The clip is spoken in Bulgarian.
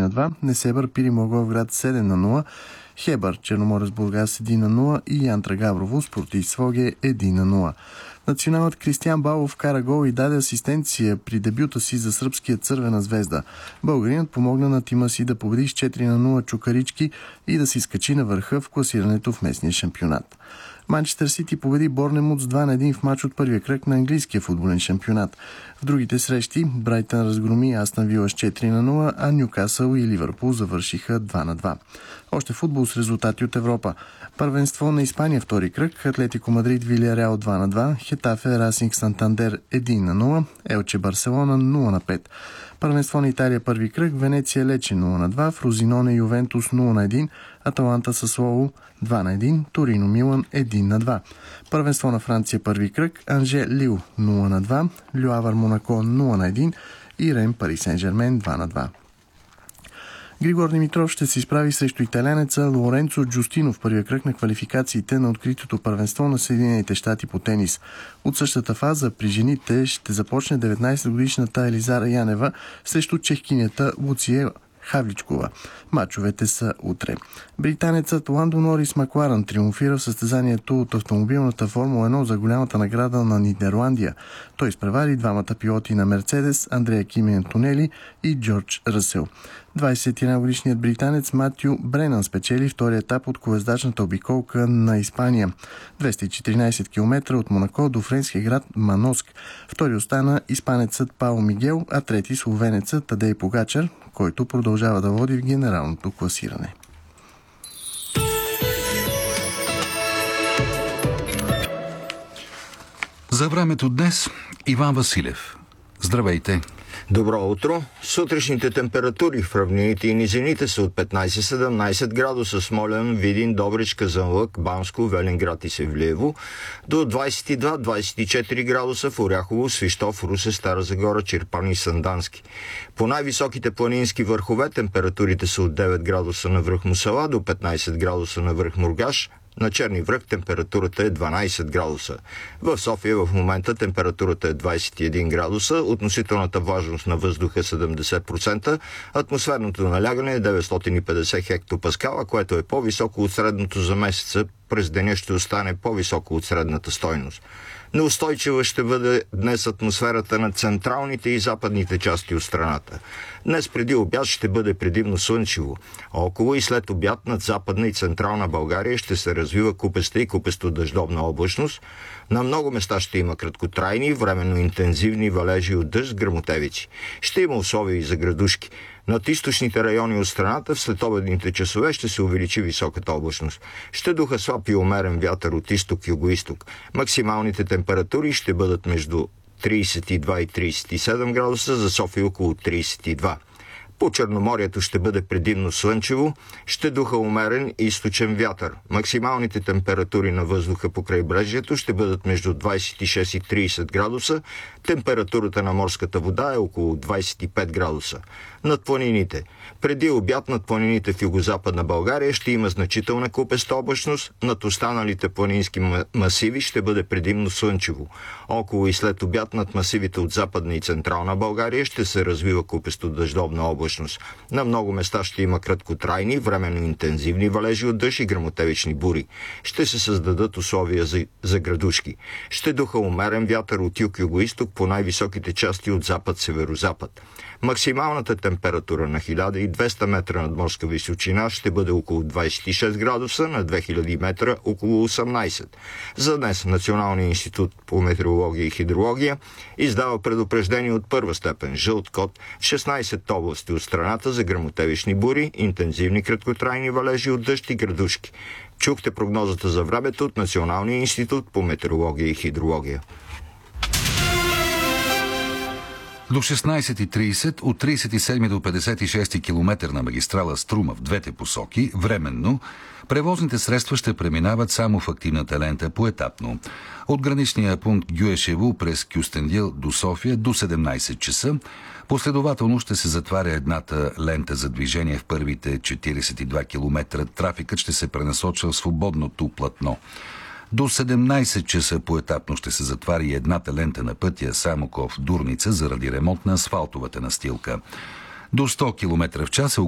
4-2, Несебър Пирин Благоевград 7-0, Хебър Черноморец Бургас 1-0 и Янтра Габрово Спортист Своге 1-0. Националът Кристиян Балов вкара гол и даде асистенция при дебюта си за сръбския Цървена звезда. Българинът помогна на тима си да победи с 4-0 Чукарички и да се изкачи на върха в класирането в местния шампионат. Манчестър Сити победи Борнемут с 2-1 в матч от първия кръг на английския футболен шампионат. В другите срещи Брайтън разгроми Астън Вила с 4-0, а Нюкасъл и Ливърпул завършиха 2-2. Още футбол с резултати от Европа. Първенство на Испания втори кръг, Атлетико Мадрид Вилияреал 2-2, Хетафе Расинг Сантандер 1-0, Елче Барселона 0-5. Първенство на Италия първи кръг, Венеция Лече 0-2, Фрозиноне Ювентус 0-1, Аталанта Сасуоло 2-1, Торино Милан 1-2. Първенство на Франция първи кръг, Анже Лил 0-2, Люавър Монако 0-1 и Рем Пари Сен-Жермен 2-2. Григор Димитров ще се изправи срещу италянеца Лоренцо Джустино в първия кръг на квалификациите на откритото първенство на Съединените щати по тенис. От същата фаза при жените ще започне 19-годишната Елизара Янева срещу чехкинята Луция Хавличкова. Мачовете са утре. Британецът Ландо Норис Макларен триумфира в състезанието от автомобилната Формула 1 за голямата награда на Нидерландия. Той изпревари двамата пилоти на Мерцедес, Андрея Кими Антонели и Джордж Ръсел. 21-годишният британец Матю Бренан спечели втория етап от колездачната обиколка на Испания. 214 км от Монако до френския град Маноск. Втори остана испанецът Пао Мигел, а трети словенецът Тадей Погачар, който продължава да води в генералното класиране. За времето днес Иван Василев. Здравейте! Добро утро! Сутрешните температури в равнините и низините са от 15-17 градуса Смолян, Видин, Добрич, Казанлък, Банско, Велинград и Севлиево, до 22-24 градуса в Оряхово, Свищов, Русе, Стара Загора, Чирпан и Сандански. По най-високите планински върхове температурите са от 9 градуса на връх Мусала до 15 градуса на връх Мургаш. На Черни връх температурата е 12 градуса. В София в момента температурата е 21 градуса, относителната влажност на въздуха е 70%, атмосферното налягане е 950 хектопаскала, което е по-високо от средното за месеца. През деня ще остане по-високо от средната стойност. Неустойчива ще бъде днес атмосферата на централните и западните части от страната. Днес преди обяд ще бъде предимно слънчево. Около и след обяд над западна и централна България ще се развива купеста и купесто-дъждовна облачност. На много места ще има краткотрайни, временно интензивни валежи от дъжд с гръмотевици. Ще има условия и за градушки. Над източните райони от страната в следобедните часове ще се увеличи високата облачност. Ще духа слаб и умерен вятър от изток-югоизток. Максималните температури ще бъдат между 32 и 37 градуса, за София около 32. По Черноморието ще бъде предимно слънчево, ще духа умерен източен вятър. Максималните температури на въздуха по крайбрежието ще бъдат между 26 и 30 градуса, температурата на морската вода е около 25 градуса. Над планините. Преди обяд над планините в югозападна България ще има значителна купеста облачност, над останалите планински масиви ще бъде предимно слънчево. Около и след обяд над масивите от западна и централна България ще се развива купесто-дъждовна облачност. На много места ще има краткотрайни, временно интензивни валежи от дъжд и гръмотевични бури. Ще се създадат условия за градушки. Ще духа умерен вятър от юг-югоизток по най-високите части от запад-северозапад. Максималната температура на 1200 метра над морска височина ще бъде около 26 градуса, на 2000 метра около 18. За днес Националният институт по метеорология и хидрология издава предупреждение от първа степен жълт код в 16 области от страната за гръмотевични бури, интензивни краткотрайни валежи от дъжд и градушки. Чухте прогнозата за времето от Националния институт по метеорология и хидрология. До 16:30 от 37 до 56 км на магистрала Струма в двете посоки, временно, превозните средства ще преминават само в активната лента поетапно. От граничния пункт Гюешево през Кюстендил до София до 17 часа. Последователно ще се затваря едната лента за движение в първите 42 км. Трафикът ще се пренасочва в свободното платно. До 17 часа поетапно ще се затвари едната лента на пътя Самоков-Дурница заради ремонт на асфалтовата настилка. До 100 км в час